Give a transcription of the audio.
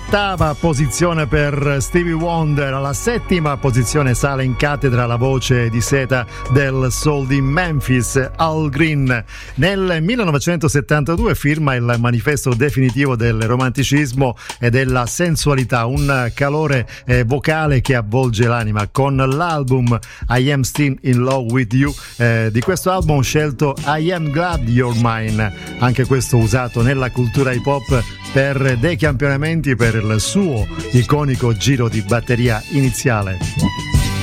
8ª posizione per Stevie Wonder. Alla 7ª posizione sale in cattedra la voce di seta del soul di Memphis, Al Green. Nel 1972 firma il manifesto definitivo del romanticismo e della sensualità, un calore vocale che avvolge l'anima, con l'album I Am Still in Love with You. Di questo album ho scelto I Am Glad You're Mine, anche questo usato nella cultura hip hop per dei campionamenti per il suo iconico giro di batteria iniziale.